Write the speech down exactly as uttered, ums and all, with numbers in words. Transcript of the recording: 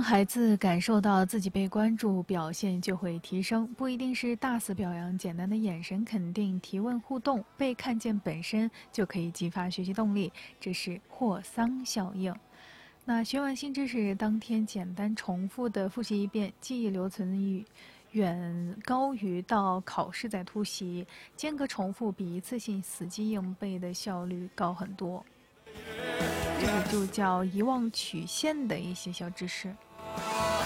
孩子感受到自己被关注，表现就会提升。不一定是大肆表扬，简单的眼神肯定、提问互动，被看见本身就可以激发学习动力，这是霍桑效应。那学完新知识，当天简单重复的复习一遍，记忆留存率远高于到考试再突袭，间隔重复比一次性死记硬背的效率高很多。这个就叫遗忘曲线的一些小知识。